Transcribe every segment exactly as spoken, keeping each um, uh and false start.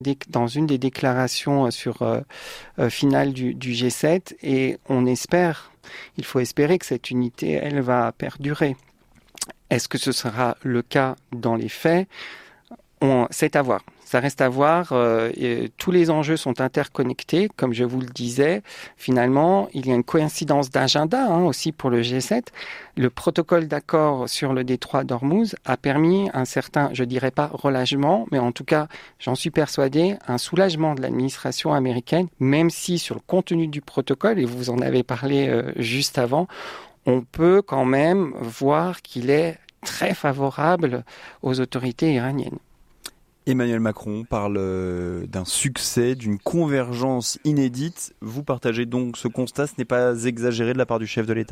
dans une des déclarations sur euh, euh, finale du, du G sept et on espère, il faut espérer que cette unité, elle va perdurer. Est-ce que ce sera le cas dans les faits ? On, c'est à voir. Ça reste à voir. Euh, et tous les enjeux sont interconnectés. Comme je vous le disais, finalement, il y a une coïncidence d'agenda hein, aussi pour le G sept. Le protocole d'accord sur le détroit d'Ormuz a permis un certain, je dirais pas relâchement, mais en tout cas, j'en suis persuadé, un soulagement de l'administration américaine, même si sur le contenu du protocole, et vous en avez parlé euh, juste avant, on peut quand même voir qu'il est très favorable aux autorités iraniennes. Emmanuel Macron parle d'un succès, d'une convergence inédite. Vous partagez donc ce constat, ce n'est pas exagéré de la part du chef de l'État ?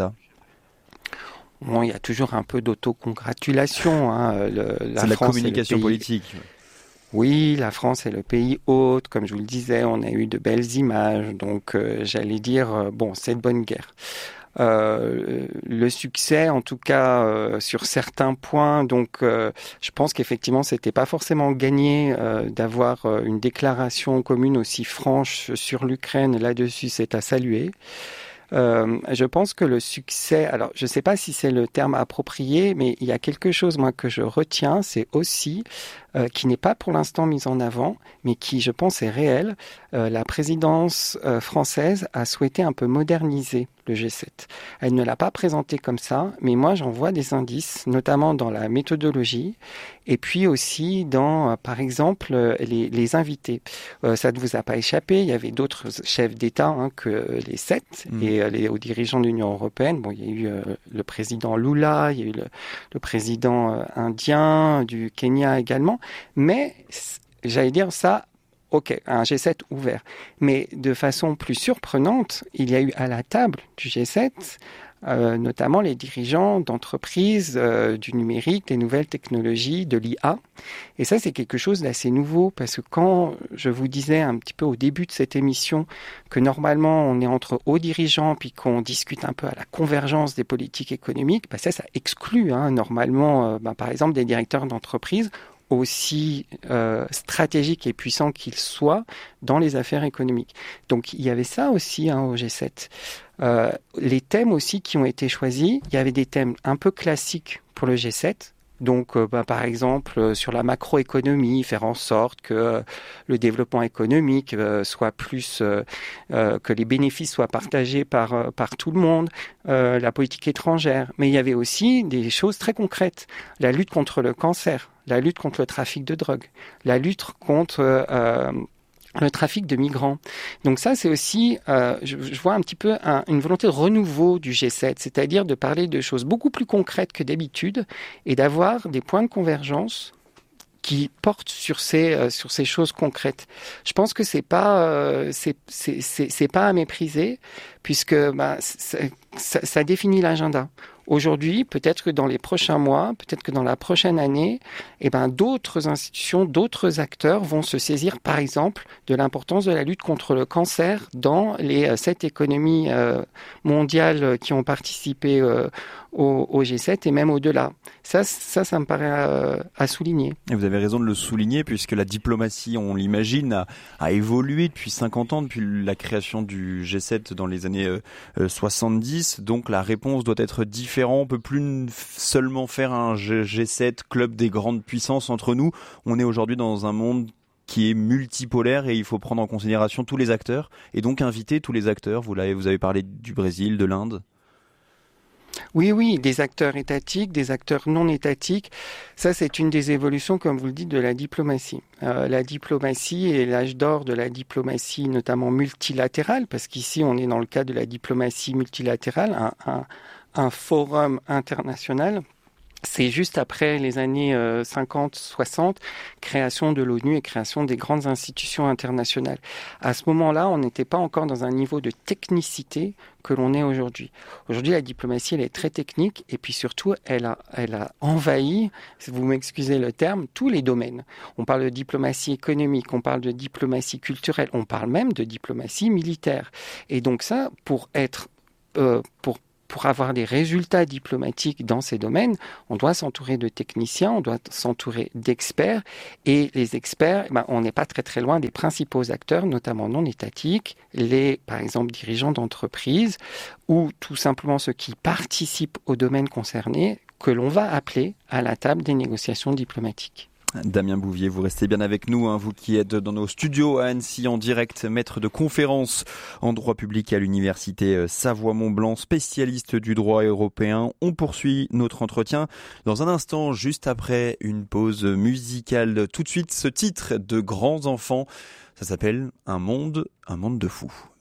Bon, il y a toujours un peu d'autocongratulation. Hein. Le, la C'est de la France communication pays... politique. Oui, la France est le pays hôte, comme je vous le disais, on a eu de belles images, donc euh, j'allais dire, euh, bon, c'est de bonne guerre. Euh, le succès, en tout cas euh, sur certains points. Donc, euh, je pense qu'effectivement, c'était pas forcément gagné euh, d'avoir euh, une déclaration commune aussi franche sur l'Ukraine. Là-dessus, c'est à saluer. Euh, je pense que le succès, alors je ne sais pas si c'est le terme approprié, mais il y a quelque chose moi que je retiens, c'est aussi euh, qui n'est pas pour l'instant mis en avant, mais qui je pense est réel. Euh, la présidence euh, française a souhaité un peu moderniser le G sept. Elle ne l'a pas présenté comme ça, mais moi j'en vois des indices, notamment dans la méthodologie, et puis aussi dans, euh, par exemple, euh, les, les invités. Euh, ça ne vous a pas échappé, il y avait d'autres chefs d'État hein, que les sept, mmh. et euh, les hauts dirigeants de l'Union européenne. Bon, il y a eu euh, le président Lula, il y a eu le, le président euh, indien, du Kenya également, mais j'allais dire ça, ok, un G sept ouvert. Mais de façon plus surprenante, il y a eu à la table du G sept, euh, notamment les dirigeants d'entreprises euh, du numérique, des nouvelles technologies, de l'I A. Et ça, c'est quelque chose d'assez nouveau, parce que quand je vous disais un petit peu au début de cette émission que normalement on est entre hauts dirigeants, puis qu'on discute un peu à la convergence des politiques économiques, bah ça, ça exclut hein, normalement, euh, bah, par exemple, des directeurs d'entreprise aussi euh, stratégique et puissant qu'il soit dans les affaires économiques. Donc il y avait ça aussi hein, au G sept. Euh, les thèmes aussi qui ont été choisis, il y avait des thèmes un peu classiques pour le G sept. Donc, euh, bah, par exemple, euh, sur la macroéconomie, faire en sorte que euh, le développement économique euh, soit plus, euh, euh, que les bénéfices soient partagés par euh, par tout le monde, euh, la politique étrangère. Mais il y avait aussi des choses très concrètes, la lutte contre le cancer, la lutte contre le trafic de drogue, la lutte contre euh, le trafic de migrants. Donc ça, c'est aussi, euh, je, je vois un petit peu un, une volonté de renouveau du G sept, c'est-à-dire de parler de choses beaucoup plus concrètes que d'habitude et d'avoir des points de convergence qui portent sur ces euh, sur ces choses concrètes. Je pense que c'est pas euh, c'est c'est c'est c'est pas à mépriser puisque bah ça, ça, ça définit l'agenda. Aujourd'hui, peut-être que dans les prochains mois, peut-être que dans la prochaine année, eh ben, d'autres institutions, d'autres acteurs vont se saisir, par exemple, de l'importance de la lutte contre le cancer dans les euh, sept économies euh, mondiales qui ont participé euh, au, au G sept et même au-delà. Ça, ça, ça me paraît euh, à souligner. Et vous avez raison de le souligner, puisque la diplomatie, on l'imagine, a, a évolué depuis cinquante ans, depuis la création du G sept dans les années euh, soixante-dix. Donc la réponse doit être différente. On ne peut plus seulement faire un G sept, club des grandes puissances entre nous. On est aujourd'hui dans un monde qui est multipolaire et il faut prendre en considération tous les acteurs et donc inviter tous les acteurs. Vous l'avez, vous avez parlé du Brésil, de l'Inde. Oui, oui, des acteurs étatiques, des acteurs non étatiques. Ça, c'est une des évolutions, comme vous le dites, de la diplomatie. Euh, la diplomatie est l'âge d'or de la diplomatie, notamment multilatérale, parce qu'ici, on est dans le cas de la diplomatie multilatérale, un, un, un forum international. C'est juste après les années euh, cinquante soixante, création de l'ONU et création des grandes institutions internationales. À ce moment-là, on n'était pas encore dans un niveau de technicité que l'on est aujourd'hui. Aujourd'hui, la diplomatie, elle est très technique et puis surtout, elle a, elle a envahi, si vous m'excusez le terme, tous les domaines. On parle de diplomatie économique, on parle de diplomatie culturelle, on parle même de diplomatie militaire. Et donc ça, pour être, euh, pour pour avoir des résultats diplomatiques dans ces domaines, on doit s'entourer de techniciens, on doit s'entourer d'experts. Et les experts, ben, on n'est pas très très loin des principaux acteurs, notamment non étatiques, les, par exemple, dirigeants d'entreprises ou tout simplement ceux qui participent au domaine concerné, que l'on va appeler à la table des négociations diplomatiques. Damien Bouvier, vous restez bien avec nous, hein, vous qui êtes dans nos studios à Annecy en direct, maître de conférences en droit public à l'université Savoie-Mont-Blanc, spécialiste du droit européen. On poursuit notre entretien dans un instant, juste après une pause musicale. Tout de suite, ce titre de Grands Enfants, ça s'appelle Un monde, un monde de fous.